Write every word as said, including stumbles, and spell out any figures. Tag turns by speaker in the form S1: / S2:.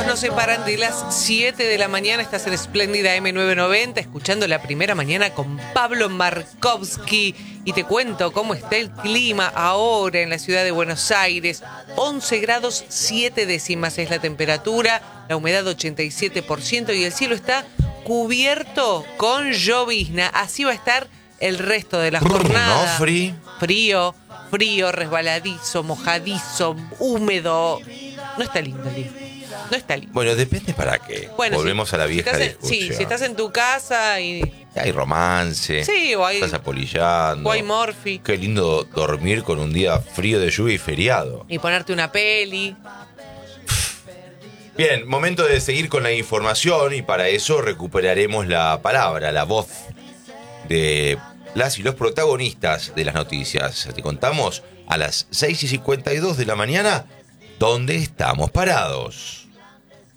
S1: minutos nos separan de las siete de la mañana. Estás en Espléndida eme novecientos noventa, escuchando La Primera Mañana con Pablo Markovsky. Y te cuento cómo está el clima ahora en la ciudad de Buenos Aires. once grados siete décimas es la temperatura, la humedad ochenta y siete por ciento y el cielo está cubierto con llovizna. Así va a estar el resto de la jornada.
S2: ¿No, Fri?
S1: Frío, frío, resbaladizo, mojadizo, húmedo. No está lindo, Lee. No está lindo.
S2: Bueno, depende para qué.
S1: Bueno,
S2: Volvemos
S1: si,
S2: a la vieja
S1: si en,
S2: discusión.
S1: Sí, si estás en tu casa y...
S2: Hay romance.
S1: Sí, o hay...
S2: Estás apolillando.
S1: O hay morfi.
S2: Qué lindo dormir con un día frío de lluvia y feriado.
S1: Y ponerte una peli.
S2: Bien, momento de seguir con la información y para eso recuperaremos la palabra, la voz de las y los protagonistas de las noticias. Te contamos a las seis y cincuenta y dos de la mañana dónde estamos parados.